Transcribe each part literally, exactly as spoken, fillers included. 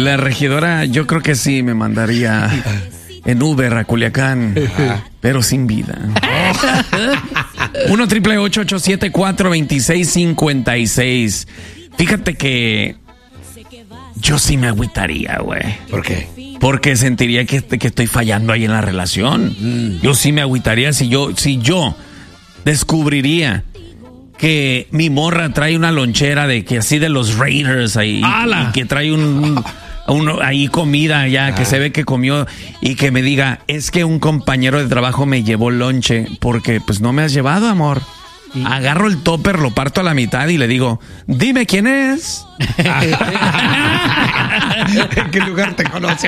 la regidora, yo creo que sí me mandaría en Uber a Culiacán, pero sin vida. uno triple ocho ocho siete cuatro dos seis cinco seis. Fíjate que yo sí me agüitaría, güey. ¿Por qué? Porque sentiría que, que estoy fallando ahí en la relación. Mm. Yo sí me agüitaría si yo, si yo descubriría que mi morra trae una lonchera de que así de los Raiders ahí y, y que trae un, un ahí comida ya ah. que se ve que comió y que me diga, es que un compañero de trabajo me llevó lonche porque pues no me has llevado, amor. Sí. Agarro el topper, lo parto a la mitad y le digo, dime quién es. ¿En qué lugar te conoce?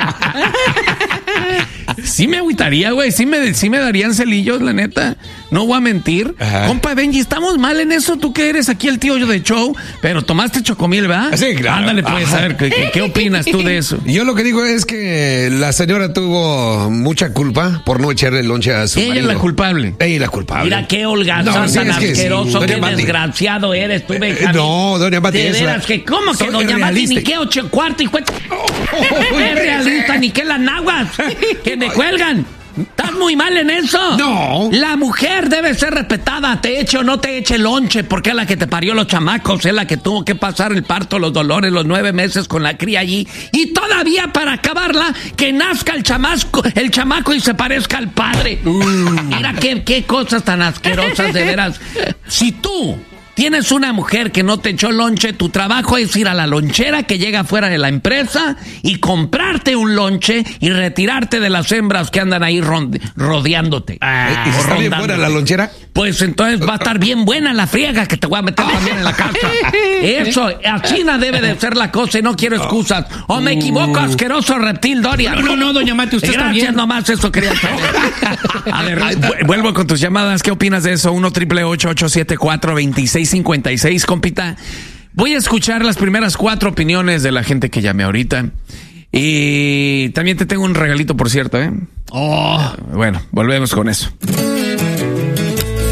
Sí me agüitaría, güey. Sí me, sí me darían celillos, la neta. No voy a mentir. Ajá. Compa Benji, estamos mal en eso. Tú que eres aquí el tío de show, pero tomaste chocomil, ¿verdad? Sí, claro. Ándale, pues, Ajá. a ver, ¿qué, ¿qué opinas tú de eso? Yo lo que digo es que la señora tuvo mucha culpa por no echarle lonche a su Ella marido. es la culpable. Ella es la culpable. Mira qué holgazán, no, sí, tan asqueroso, sí. qué Mati. Desgraciado eres tú, Benjamín. No, doña Mati. De veras, que ¿cómo que doña Mati? Ni qué ocho cuarto y cuenta. No es realista, ni qué las naguas que me cuelgan. ¿Estás muy mal en eso? No. La mujer debe ser respetada, te eche o no te eche lonche, porque es la que te parió los chamacos, es la que tuvo que pasar el parto, los dolores, los nueve meses con la cría allí. Y todavía para acabarla, que nazca el chamaco, el chamaco y se parezca al padre. Mm. Mira qué, qué cosas tan asquerosas, de veras. Si tú tienes una mujer que no te echó lonche, tu trabajo es ir a la lonchera que llega fuera de la empresa y comprarte un lonche y retirarte de las hembras que andan ahí rodeándote. Ah, ¿y si está bien buena la lonchera? Pues entonces va a estar bien buena la friega que te voy a meter también en la casa. Eso, así no debe de ser la cosa y no quiero excusas. O me equivoco, asqueroso reptil, Doria. No, no, no, doña Mati, usted Gracias, está bien. nomás eso quería saber. A ver, vuelvo con tus llamadas. ¿Qué opinas de eso? uno triple ocho ocho siete cuatro dos seis cincuenta y seis, compita. Voy a escuchar las primeras cuatro opiniones de la gente que llame ahorita. Y también te tengo un regalito, por cierto, ¿eh? Oh. Bueno, volvemos con eso.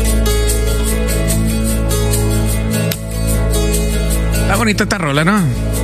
Está bonita esta rola, ¿no?